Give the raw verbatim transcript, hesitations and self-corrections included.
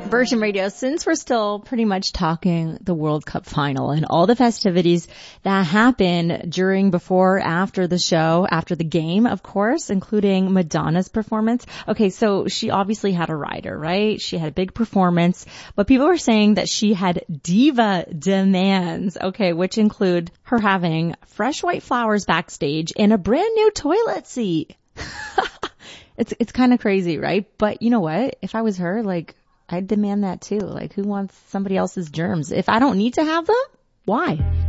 Virgin Radio, since we're still pretty much talking the World Cup final and all the festivities that happen during, before, after the show, after the game, of course, including Madonna's performance. Okay, so she obviously had a rider, right? She had a big performance, but people were saying that she had diva demands, okay, which include her having fresh white flowers backstage and a brand new toilet seat. It's, it's kind of crazy, right? But you know what? If I was her, like, I'd demand that too. Like, who wants somebody else's germs? If I don't need to have them, why?